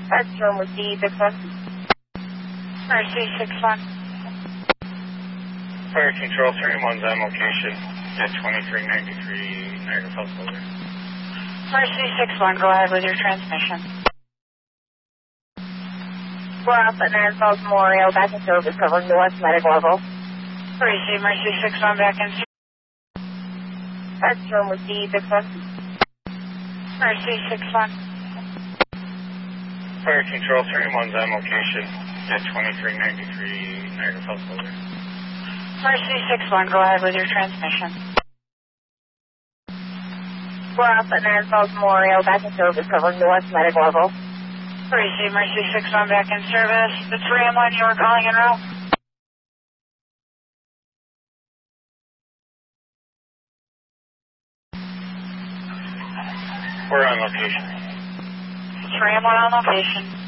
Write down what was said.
That's room with the big one. Mercy 61. Fire Control 31's on location at 2393 Niagara Falls Boulevard. Mercy 61, go ahead with your transmission. We're up at Niagara Falls Memorial, back in service, covering north medical level. Mercy 61 back in. That's room with the big one. Mercy 61. Fire Control 31's on location at 2393 Niagara Falls Boulevard. Mercy 61, go ahead with your transmission. We're up at Niagara Falls Memorial, back in service, covering north medical level. Mercy 61 back in service. It's Ram 1, you were calling en route. We're on location. It's Ram 1 on location.